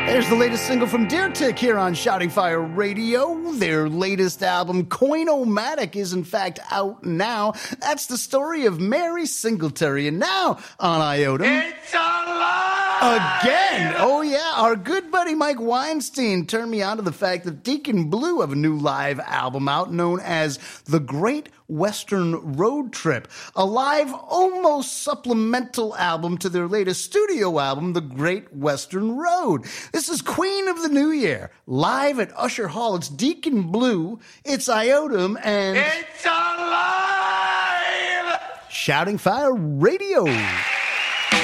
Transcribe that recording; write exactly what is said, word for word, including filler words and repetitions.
There's the latest single from Deer Tick here on Shouting Fire Radio. Their latest album, Coin-O-Matic, is in fact out now. That's the story of Mary Singletary. And now on Iota, it's alive! Again! Oh yeah, our good buddy Mike Weinstein turned me on to the fact that Deacon Blue have a new live album out known as The Great Western Road Trip, a live, almost supplemental album to their latest studio album, The Great Western Road. This is Queen of the New Year, live at Usher Hall. It's Deacon Blue, it's Iotum, and it's alive! Shouting Fire Radio.